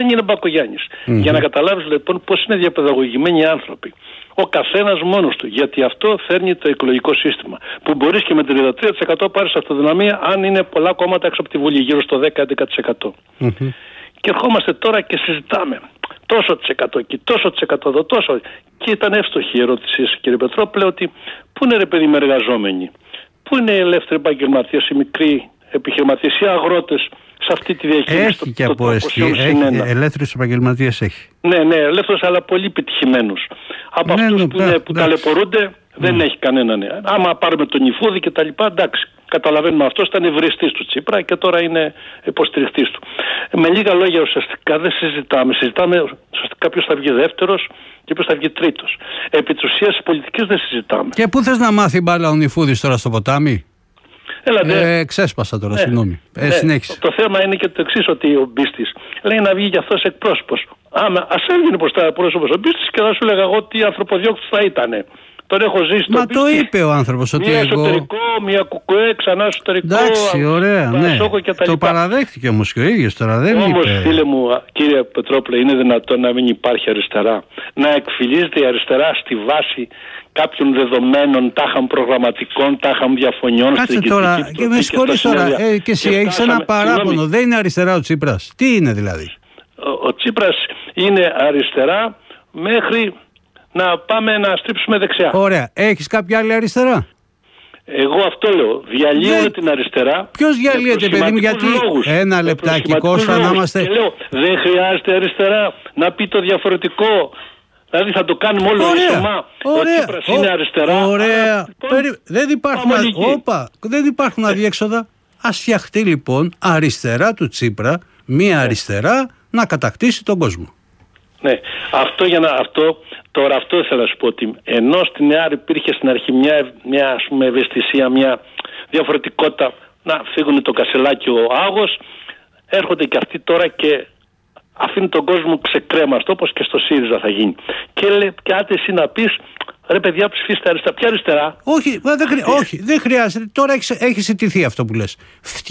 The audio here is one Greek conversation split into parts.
Δεν είναι Μπακογιάννης. Για να καταλάβεις λοιπόν πώς είναι διαπαιδαγωγημένοι οι άνθρωποι. Ο καθένας μόνος του. Γιατί αυτό φέρνει το εκλογικό σύστημα. Που μπορείς και με 33% πάρεις αυτοδυναμία, αν είναι πολλά κόμματα έξω από τη Βουλή, γύρω στο 10-11%. Και ερχόμαστε τώρα και συζητάμε. Τόσο της εκατό εκεί, τόσο της εκατό εδώ, τόσο. Και ήταν εύστοχη η ερώτησή σας, κύριε Πετρόπουλε, ότι πού είναι ρε παιδί με εργαζόμενοι, πού είναι οι ελεύθεροι επαγγελματίες, οι μικροί επιχειρηματίες, οι αγρότες σε αυτή τη διαχείριση. Έχει και από ελεύθερους επαγγελματίες έχει. Ναι, ελεύθερους αλλά πολύ επιτυχημένους. Από αυτούς που ταλαιπωρούνται δεν έχει κανέναν. Άμα πάρουμε τον Ιφούδη και τα λοιπά, εντάξει. Καταλαβαίνουμε, αυτός ήταν ευριστής του Τσίπρα και τώρα είναι υποστηριχτής του. Με λίγα λόγια, ουσιαστικά δεν συζητάμε. Συζητάμε ουσιαστικά ποιος θα βγει δεύτερος και ποιος θα βγει τρίτος. Επί της ουσίας πολιτικής δεν συζητάμε. Και πού θες να μάθει μπάλα ο Νιφούδης τώρα στο ποτάμι? Ξέσπασα τώρα, συγγνώμη. Συνέχισε. Το θέμα είναι και το εξής, ότι ο Μπίστης λέει να βγει και αυτός εκπρόσωπος. Ας έβγαινε προς τα πρόσωπος ο Μπίστης και θα σου λέγα εγώ τι ανθρωποδιώκτης θα ήτανε. Τον έχω ζήσει. Μα το είπε ο άνθρωπος ότι μία εσωτερικό, μία κουκουέ, ξανά εσωτερικό. Εντάξει, ωραία, ναι. Το παραδέχτηκε όμως και ο ίδιος τώρα, δεν είπε. Όμως, φίλε μου, κύριε Πετρόπουλε, είναι δυνατόν να μην υπάρχει αριστερά? Να εκφυλίζεται η αριστερά στη βάση κάποιων δεδομένων, τάχαν προγραμματικών, τάχαν διαφωνιών. Κάτσε τώρα, και με συγχωρείς τώρα, και εσύ έχεις ένα παράπονο. Δεν είναι αριστερά ο Τσίπρας? Τι είναι δηλαδή? Ο Τσίπρας είναι αριστερά μέχρι να πάμε να στρίψουμε δεξιά. Ωραία. Έχεις κάποια άλλη αριστερά? Εγώ αυτό λέω. Διαλύουν την αριστερά. Ποιος διαλύεται, παιδί μου, γιατί? Ένα λεπτάκι, Κώστα, να είμαστε. Και λέω, δεν χρειάζεται αριστερά να πει το διαφορετικό. Δηλαδή θα το κάνουμε όλο ίσωμα. Ο Τσίπρας είναι αριστερά. Ωραία. Δεν υπάρχουν αδιέξοδα. Ας φτιαχτεί λοιπόν αριστερά του Τσίπρα, μία αριστερά να κατακτήσει τον κόσμο. Ναι, τώρα αυτό ήθελα να σου πω, ότι ενώ στην ΕΑΡ υπήρχε στην αρχή μια ας πούμε ευαισθησία, μια διαφορετικότητα, να φύγουν το Κασελάκι ο Άγος, έρχονται και αυτοί τώρα και αφήνουν τον κόσμο ξεκρέμαστο, όπως και στο ΣΥΡΙΖΑ θα γίνει. Και άντε εσύ να πεις, ρε παιδιά, ψηφίστε αριστερά. Ποια αριστερά? Όχι, δεν χρειάζεται. Τώρα έχει ζητηθεί αυτό που λες.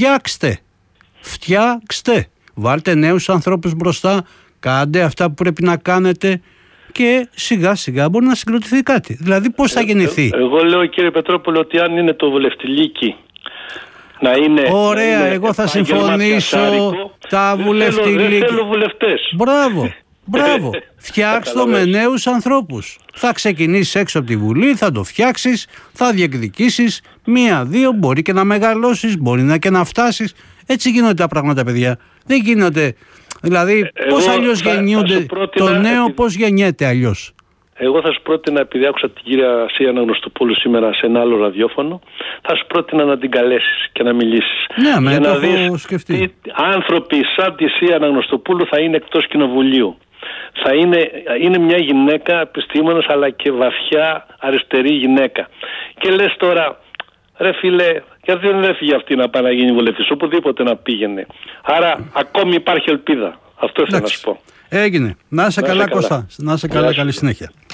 Φτιάξτε. Βάλτε νέους ανθρώπους μπροστά. Κάντε αυτά που πρέπει να κάνετε και σιγά σιγά μπορεί να συγκροτηθεί κάτι. Δηλαδή πώς θα γεννηθεί? Εγώ λέω, κύριε Πετρόπουλο, ότι αν είναι το βουλευτηλίκι να είναι... Ωραία, εγώ θα συμφωνήσω. Τα βουλευτηλίκι. Θέλω βουλευτές. Μπράβο. Φτιάξτε με νέους ανθρώπους. Θα ξεκινήσεις έξω από τη Βουλή, θα το φτιάξεις, θα διεκδικήσεις 1-2, μπορεί και να μεγαλώσεις, μπορεί και να φτάσεις. Έτσι γίνονται τα πράγματα, παιδιά. Δεν γίνονται... Δηλαδή, πώς αλλιώς γεννιούνται? Το νέο πώς γεννιέται αλλιώς? Εγώ θα σου πρότεινα, επειδή άκουσα την κυρία Ασία Αναγνωστοπούλου σήμερα σε ένα άλλο ραδιόφωνο, θα σου πρότεινα να την καλέσεις και να μιλήσεις. Ναι, για να δεις τι άνθρωποι σαν τη Ασία Αναγνωστοπούλου θα είναι εκτός κοινοβουλίου. Είναι μια γυναίκα επιστήμονας, αλλά και βαθιά αριστερή γυναίκα. Και λες τώρα, ρε φίλε, γιατί δεν έφυγε αυτή να πάει να γίνει βουλευτής, οπουδήποτε να πήγαινε. Άρα ακόμη υπάρχει ελπίδα. Αυτό ήθελα να σου πω. Έγινε. Να είσαι καλά, Κώστα. Να είσαι καλά, καλή συνέχεια.